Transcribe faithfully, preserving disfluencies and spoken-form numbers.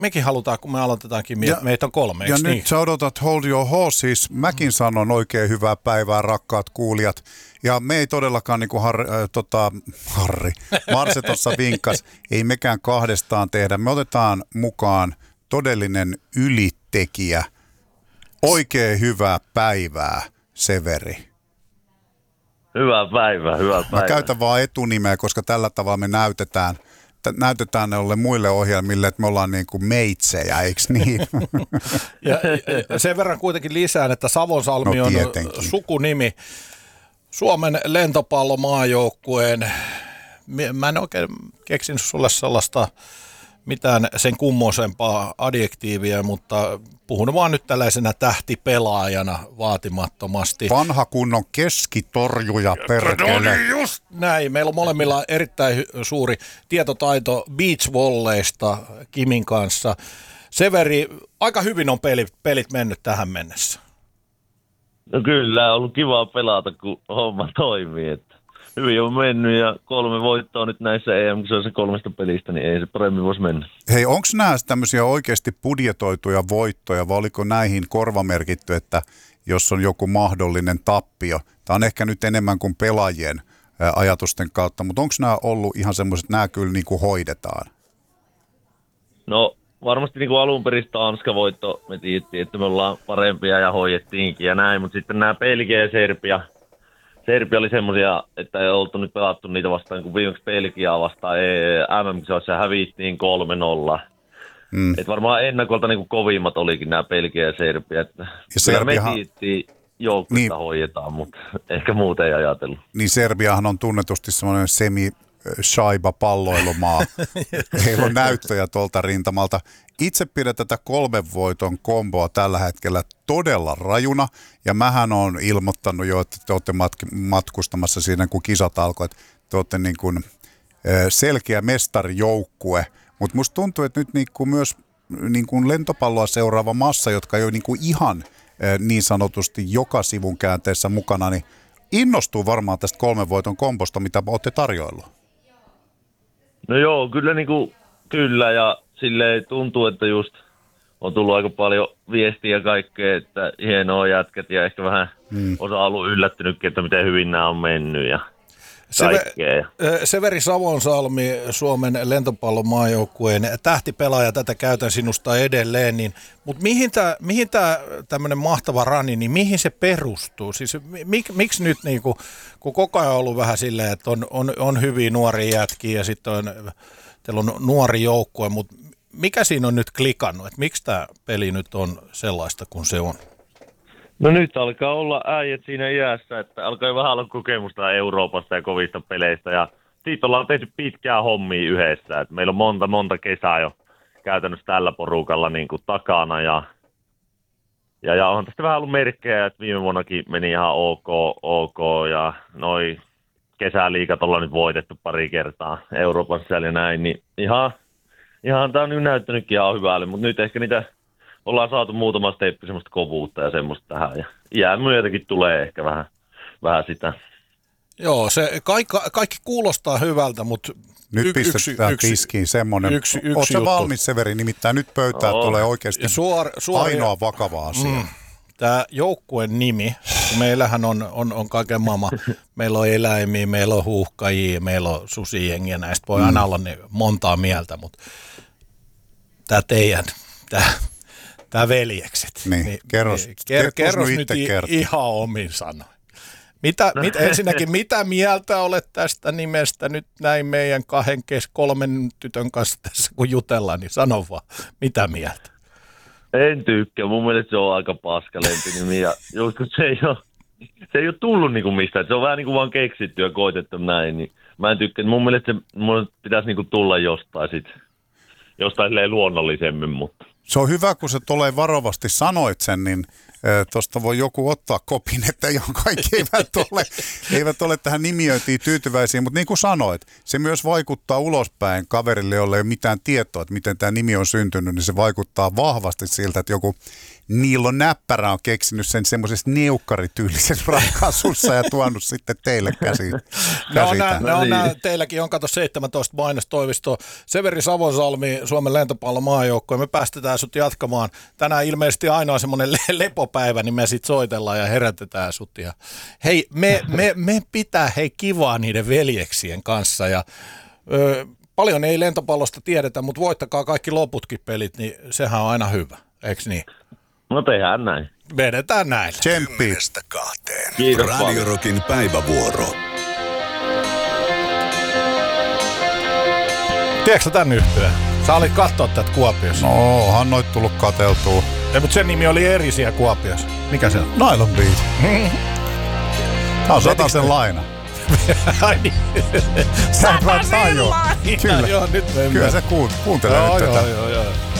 mekin halutaan, kun me aloitetaankin, ja, meitä on kolme, ja niin? nyt sä odotat hold your horses. Mäkin sanon oikein hyvää päivää, rakkaat kuulijat. Ja me ei todellakaan, niin kuin Harri, äh, tota, Harri, Marse tuossa vinkkas, ei mekään kahdestaan tehdä. Me otetaan mukaan todellinen ylitekijä. Oikein hyvää päivää, Severi. Hyvää päivää, hyvää päivää. Mä käytän vaan etunimeä, koska tällä tavalla me näytetään, näytetään ne muille ohjelmille, että me ollaan niin kuin meitsejä, eikö niin? Ja, ja sen verran kuitenkin lisään, että Savonsalmi no, on sukunimi Suomen lentopallomaajoukkueen. Mä en oikein keksinyt sulle sellaista mitään sen kummoisempaa adjektiivia, mutta puhun vaan nyt tällaisena tähtipelaajana vaatimattomasti. Vanha kunnon keskitorjuja, perkele. Just näin. Meillä on molemmilla erittäin suuri tietotaito beachvolleista Kimin kanssa. Severi, aika hyvin on pelit, pelit mennyt tähän mennessä. No kyllä, on ollut kiva pelata, kun homma toimii. Että hyvin on mennyt ja kolme voittoa nyt näissä E M-kisoissa kolmesta pelistä, niin ei se paremmin voisi mennä. Hei, onko nämä tämmöisiä oikeasti budjetoituja voittoja, vai oliko näihin korvamerkitty, että jos on joku mahdollinen tappio? Tämä on ehkä nyt enemmän kuin pelaajien ajatusten kautta, mutta onko nämä ollut ihan semmoiset, että nämä kyllä niin kuin hoidetaan? No varmasti niin kuin alun perin Tanska-voitto, me tiedettiin, että me ollaan parempia ja hoidettiinkin ja näin, mutta sitten nämä Belgia ja Serbia, Serbia oli semmoisia, että ei oltu nyt pelattu niitä vastaan, kun viimeksi Belgiaa vastaan M M-kisoissa hävittiin kolme nolla. Mm. Että varmaan ennakolta niin kuin kovimmat olikin nämä Belgia ja Serbia. Että ja Serbiahan... me tiittiin joukkuetta niin, hoidetaan, mutta ehkä muuten ei ajatellut. Niin Serbiahan on tunnetusti semmoinen semi shaiba palloilumaa. Heillä on näyttöjä tuolta rintamalta. Itse pidän tätä kolmen voiton komboa tällä hetkellä todella rajuna, ja mähän on ilmoittanut jo, että te olette matkustamassa siinä, kun kisat alkoi, että te olette niin kuin selkeä mestarijoukkue, mutta musta tuntuu, että nyt niin kuin myös niin kuin lentopalloa seuraava massa, jotka ei ole niin kuin ihan niin sanotusti joka sivun käänteessä mukana, niin innostuu varmaan tästä kolmen voiton kombosta, mitä olette tarjoillut. No joo, kyllä, niin kuin, kyllä ja silleen tuntuu, että just on tullut aika paljon viestiä ja kaikkea, että hienoa jätkät ja ehkä vähän hmm. osa on ollut yllättynytkin, että miten hyvin nämä on mennyt ja kaikkea. Severi Savonsalmi, Suomen lentopallomaajoukkueen tähtipelaaja, tätä käytän sinusta edelleen, niin, mutta mihin tämä mihin tämmöinen mahtava rani, niin mihin se perustuu? Siis mik, miksi nyt, niin kun, kun koko ajan on ollut vähän silleen, että on, on, on hyviä nuoria jätkiä ja sitten on, teillä on nuori joukkue, mutta mikä siinä on nyt klikannut, että miksi tämä peli nyt on sellaista kuin se on? No nyt alkaa olla äijät siinä iässä, että alkaa jo vähän olla kokemusta Euroopasta ja kovista peleistä ja siitä ollaan tehty pitkää hommia yhdessä. Et meillä on monta, monta kesää jo käytännössä tällä porukalla niin kuin takana ja, ja, ja on tästä vähän ollut merkkejä, että viime vuonnakin meni ihan ok, ok ja noi kesäliigat ollaan nyt voitettu pari kertaa Euroopan sisällä ja näin, niin ihan, ihan tämä on nyt näyttänytkin ihan hyvälle, mutta nyt ehkä niitä ollaan saatu muutama steppi semmoista kovuutta ja semmoista tähän. Ja iän myötäkin tulee ehkä vähän, vähän sitä. Joo, se kaikki, kaikki kuulostaa hyvältä, mutta nyt y- pistetään yksi, tiskiin semmoinen. Yksi, yksi Oletko juttu. valmis, Severi? Nimittäin nyt pöytään Oo. tulee oikeasti suor, suor, ainoa vakava asia. Mm. Tämä joukkueen nimi, meillähän on, on, on kaiken maailman, meillä on eläimiä, meillä on huuhkajia, meillä on susijengiä, näistä voi mm. aina olla niin montaa mieltä, mutta tämä teidän, tämä... Tämä veljekset. Niin, niin kerros, niin, ker, kerros nyt i, ihan omin sanoin. Mitä, mit, ensinnäkin, mitä mieltä olet tästä nimestä nyt näin meidän kahden kes, kolmen tytön kanssa tässä kun jutellaan, niin sano vaan, mitä mieltä? En tykkää, mun mielestä se on aika paska lempinimi ja just kun se ei ole, se ei ole tullut niinku mistään, se on vähän niin kuin vaan keksitty ja koitettu näin, niin mä en tykkää, mun mielestä se mun pitäisi niinku tulla jostain sit, jostain luonnollisemmin, mutta. Se on hyvä, kun sä tulee varovasti sanoit sen, niin Tuosta voi joku ottaa kopin, että kaikki eivät ole, eivät ole tähän nimiöintiin tyytyväisiä, mutta niin kuin sanoit, se myös vaikuttaa ulospäin kaverille, jolle ei ole mitään tietoa, että miten tämä nimi on syntynyt, niin se vaikuttaa vahvasti siltä, että joku Niilo Näppärä on keksinyt sen semmoisessa neukkarityyllisessä ratkaisussa ja tuonut sitten teille käsiin. No, nää, no nää, teilläkin on, kato seitsemäntoista mainostoimistoa. Severi Savonsalmi, Suomen lentopallomaajoukkoja, me päästetään sut jatkamaan. Tänään ilmeisesti ainoa semmoinen le- lepopäivä, niin me sit soitellaan ja herätetään sut. Ja hei, me, me, me pitää hei kivaa niiden veljeksien kanssa ja ö, paljon ei lentopallosta tiedetä, mutta voittakaa kaikki loputkin pelit, niin sehän on aina hyvä, eikö niin? No tehdään näin. Vedetään näin. Tsemppi. Kiitos Radio Rockin päivävuoro. Tiedätkö tän yhtyeen? Sä olit katsoa tätä Kuopiossa. No, onhan noit tullut katseltua. Ei, mutta sen nimi oli eri siellä Kuopiossa. Mikä se on? Nylon Beat. Tää on Satasen laina. Ai niin. Sä et vaan tajua. Kyllä, Joo, nyt me kyllä sä kuuntelee joo, nyt joo, tätä. joo, joo.